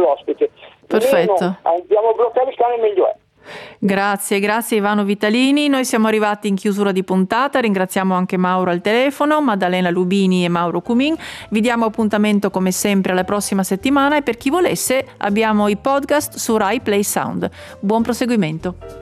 l'ospite. Perfetto. Andiamo a bloccare il cane, meglio è. Grazie Ivano Vitalini. Noi siamo arrivati in chiusura di puntata, ringraziamo anche Mauro al telefono, Maddalena Lubini e Mauro Cumin. Vi diamo appuntamento come sempre alla prossima settimana e per chi volesse abbiamo i podcast su Rai Play Sound. Buon proseguimento.